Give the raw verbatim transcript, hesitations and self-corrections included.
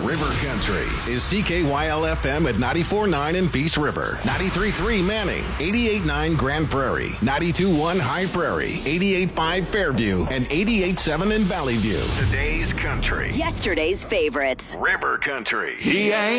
River Country is C K Y L F M at ninety-four point nine in Peace River, ninety-three point three Manning, eighty-eight point nine Grand Prairie, ninety-two point one High Prairie, eighty-eight point five Fairview, and eighty-eight point seven in Valley View. Today's country. Yesterday's favorites. River Country. He ain't